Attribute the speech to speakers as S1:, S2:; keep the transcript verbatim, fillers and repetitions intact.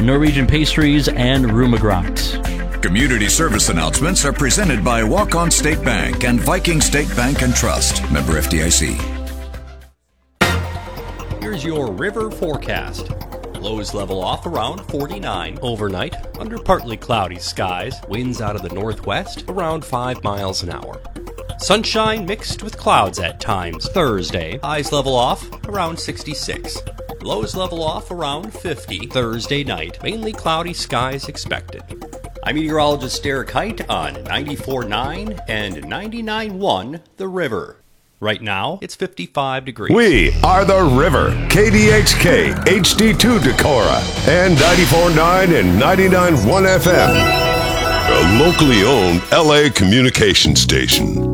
S1: Norwegian Pastries, and Rumagrat.
S2: Community service announcements are presented by Walk-On State Bank and Viking State Bank and Trust. Member F D I C.
S3: Here's your river forecast. Lows level off around forty-nine overnight under partly cloudy skies. Winds out of the northwest around five miles an hour. Sunshine mixed with clouds at times Thursday. Highs level off around sixty-six. Lows level off around fifty Thursday night. Mainly cloudy skies expected. I'm meteorologist Derek Height on ninety-four point nine and ninety-nine point one The River. Right now, it's fifty-five degrees.
S4: We are The River, K D X K, H D two Decorah, and ninety-four point nine and ninety-nine point one F M. A locally owned L A communication station.